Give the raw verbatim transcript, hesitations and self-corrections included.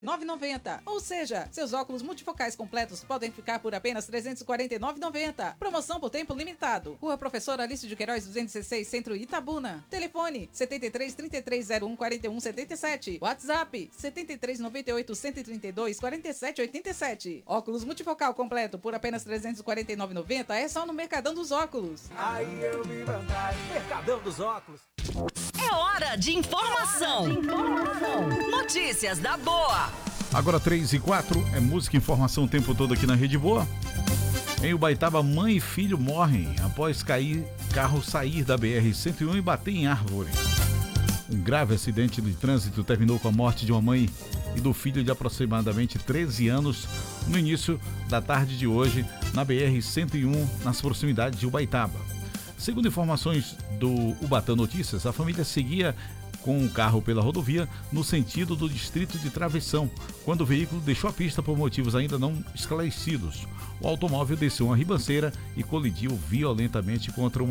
nove reais e noventa centavos. Ou seja, seus óculos multifocais completos podem ficar por apenas trezentos e quarenta e nove reais e noventa centavos. Promoção por tempo limitado. Rua Professor Alício de Queiroz, duzentos e dezesseis, Centro Itabuna. Telefone setenta e três, trinta e três zero um, quarenta e um setenta e sete. WhatsApp setenta e três, noventa e oito, cento e trinta e dois, quarenta e sete oitenta e sete. Óculos multifocal completo por apenas trezentos e quarenta e nove reais e noventa centavos é só no Mercadão dos Óculos. Aí eu vi vantagem. Mercadão dos Óculos. É hora de informação. De informação. Notícias da Boa. Agora três e quatro, é música e informação o tempo todo aqui na Rede Boa. Em Ubaitaba, mãe e filho morrem após cair, carro sair da B R cento e um e bater em árvore. Um grave acidente de trânsito terminou com a morte de uma mãe e do filho de aproximadamente treze anos no início da tarde de hoje na B R cento e um, nas proximidades de Ubaitaba. Segundo informações do Ubatã Notícias, a família seguia com um carro pela rodovia no sentido do distrito de Travessão, quando o veículo deixou a pista por motivos ainda não esclarecidos. O automóvel desceu uma ribanceira e colidiu violentamente contra uma